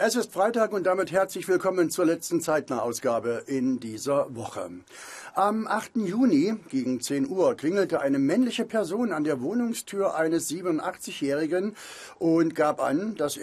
Es ist Freitag und damit herzlich willkommen zur letzten Zeitnah-Ausgabe in dieser Woche. Am 8. Juni gegen 10 Uhr klingelte eine männliche Person an der Wohnungstür eines 87-Jährigen und gab an, dass